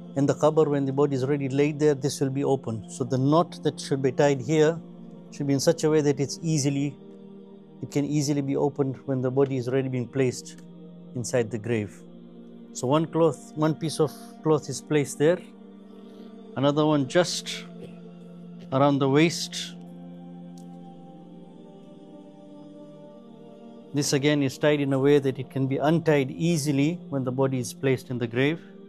in the qabr, when the body is already laid there, this will be open. So the knot that should be tied here should be in such a way that it can easily be opened when the body is already being placed inside the grave. So one piece of cloth is placed there, another one just around the waist. This again is tied in a way that it can be untied easily when the body is placed in the grave.